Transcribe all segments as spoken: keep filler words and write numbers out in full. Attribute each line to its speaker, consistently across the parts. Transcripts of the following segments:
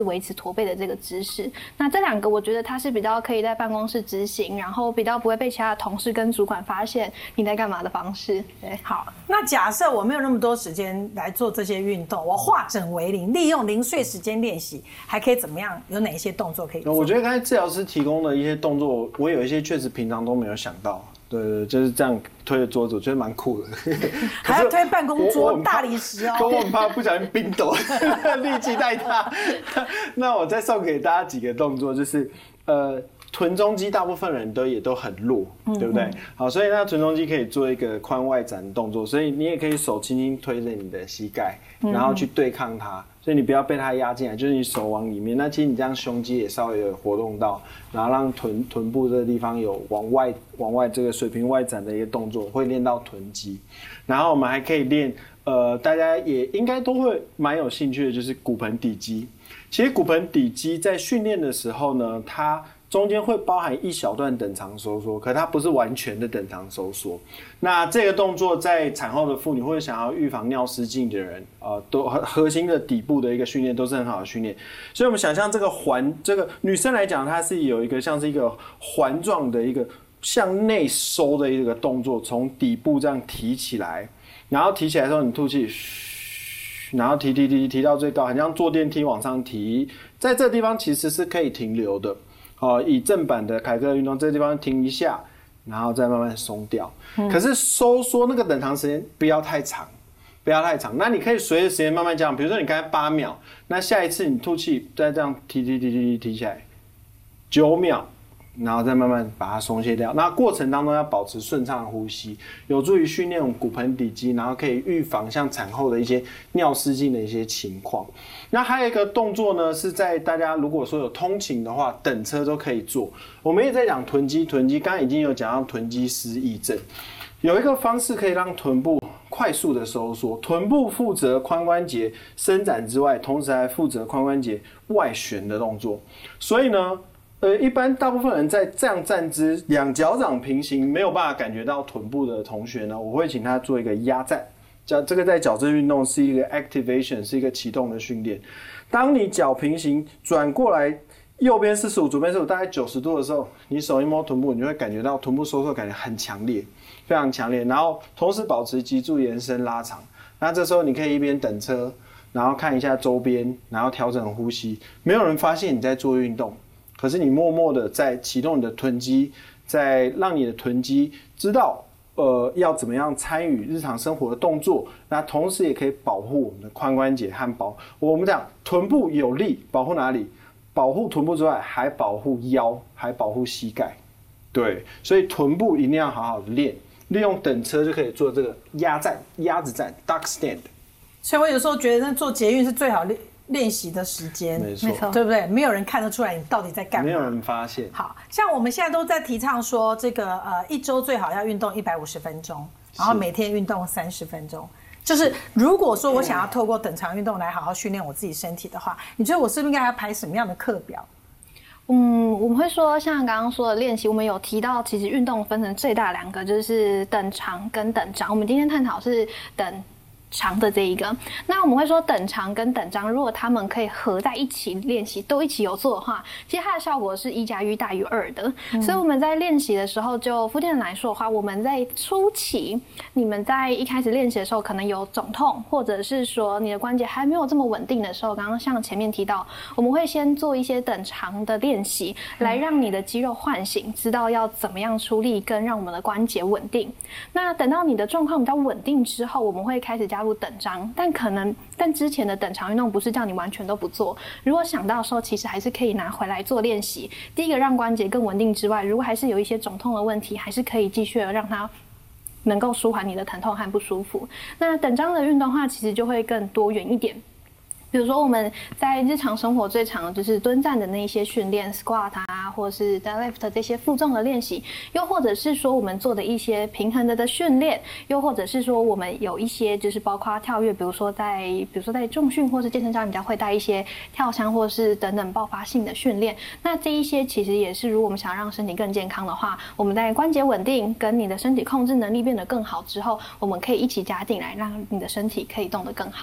Speaker 1: 维持驼背的这个姿势。那这两个我觉得它是比较可以在办公室执行，然后比较不会被其他的同事跟主管发现你在干嘛的方式。对，
Speaker 2: 好，那假设我没有那么多时间来做这些运动，我化整为零，利用零碎时间练习，还可以怎么样？有哪一些动作可以做？
Speaker 3: 我觉得刚才治疗师提供的一些动作，我有一些确实平常都没有想到。对对，就是这样推着桌子，我觉得蛮酷的。
Speaker 2: 还要推办公桌大理石哦。
Speaker 3: 可我很怕不小心冰抖，力气太大。那我再送给大家几个动作，就是呃。臀中肌大部分人都也都很弱，对不对？嗯嗯好，所以那臀中肌可以做一个髋外展的动作，所以你也可以手轻轻推着你的膝盖，然后去对抗它，所以你不要被它压进来，就是你手往里面。那其实你这样胸肌也稍微有活动到，然后让臀臀部这个地方有往外往外这个水平外展的一个动作，会练到臀肌。然后我们还可以练，呃，大家也应该都会蛮有兴趣的，就是骨盆底肌。其实骨盆底肌在训练的时候呢，它中间会包含一小段等长收缩，可它不是完全的等长收缩。那这个动作在产后的妇女或者想要预防尿失禁的人，呃，都核心的底部的一个训练都是很好的训练。所以我们想象这个环，这个女生来讲，它是有一个像是一个环状的一个向内收的一个动作，从底部这样提起来，然后提起来的时候你吐气，嘘，然后提提提提到最高，很像坐电梯往上提，在这个地方其实是可以停留的。哦，以正版的凯歌运动，这个地方停一下，然后再慢慢松掉。嗯、可是收缩那个等长时间不要太长，不要太长。那你可以随着时间慢慢降，比如说你刚才八秒，那下一次你吐气再这样提提提提提提起来，九秒，然后再慢慢把它松懈掉。那过程当中要保持顺畅的呼吸，有助于训练我们骨盆底肌，然后可以预防像产后的一些尿失禁的一些情况。那还有一个动作呢，是在大家如果说有通勤的话，等车都可以做。我们也在讲臀肌，臀肌刚刚已经有讲到臀肌失忆症，有一个方式可以让臀部快速的收缩。臀部负责髋关节伸展之外，同时还负责髋关节外旋的动作。所以呢，呃，一般大部分人在这样站姿，两脚掌平行，没有办法感觉到臀部的同学呢，我会请他做一个压站。这个在矫正运动是一个 activation， 是一个启动的训练。当你脚平行转过来，右边四十五，左边四十五，大概九十度的时候，你手一摸臀部，你就会感觉到臀部收缩感觉很强烈，非常强烈。然后同时保持脊柱延伸拉长。那这时候你可以一边等车，然后看一下周边，然后调整呼吸。没有人发现你在做运动，可是你默默的在启动你的臀肌，在让你的臀肌知道。呃，要怎么样参与日常生活的动作？那同时也可以保护我们的髋关节和保。我们讲臀部有力，保护哪里？保护臀部之外，还保护腰，还保护膝盖。对，所以臀部一定要好好的练，利用等车就可以做这个压站、鸭子站 （duck stand）。
Speaker 2: 所以我有时候觉得，那做捷运是最好练。练习的时间，
Speaker 3: 没错，
Speaker 2: 对不对？没有人看得出来你到底在干嘛，
Speaker 3: 没有人发现。
Speaker 2: 好像我们现在都在提倡说，这个呃一周最好要运动一百五十分钟，然后每天运动三十分钟。就是如果说我想要透过等长运动来好好训练我自己身体的话，你觉得我是不是应该要排什么样的课表？
Speaker 1: 嗯，我们会说，像刚刚说的练习，我们有提到，其实运动分成最大两个，就是等长跟等张。我们今天探讨是等长的这一个，那我们会说等长跟等张，如果他们可以合在一起练习，都一起有做的话，其实它的效果是一加一大于二的。嗯、所以我们在练习的时候，就复健来说的话，我们在初期，你们在一开始练习的时候，可能有肿痛，或者是说你的关节还没有这么稳定的时候，刚刚像前面提到，我们会先做一些等长的练习，来让你的肌肉唤醒，知道要怎么样出力，跟让我们的关节稳定。那等到你的状况比较稳定之后，我们会开始加入等张，但可能但之前的等长运动不是叫你完全都不做，如果想到的时候，其实还是可以拿回来做练习。第一个让关节更稳定之外，如果还是有一些肿痛的问题，还是可以继续的让它能够舒缓你的疼痛和不舒服。那等张的运动的话，其实就会更多元一点。比如说我们在日常生活最常的就是蹲站的那一些训练 squat 啊，或者是 deadlift 这些负重的练习，又或者是说我们做的一些平衡的的训练，又或者是说我们有一些就是包括跳跃，比如说在比如说在重训或是健身教练家会带一些跳箱或是等等爆发性的训练。那这一些其实也是如果我们想让身体更健康的话，我们在关节稳定跟你的身体控制能力变得更好之后，我们可以一起加进来，让你的身体可以动得更好。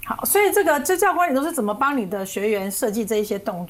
Speaker 2: 好，所以这个支教官你都是怎么帮你的学员设计这一些动作？